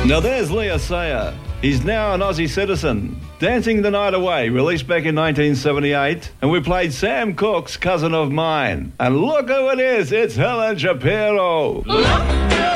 Now there's Leah Sayer. He's now an Aussie citizen. Dancing the Night Away, released back in 1978. And we played Sam Cooke's Cousin of Mine. And look who it is, it's Helen Shapiro.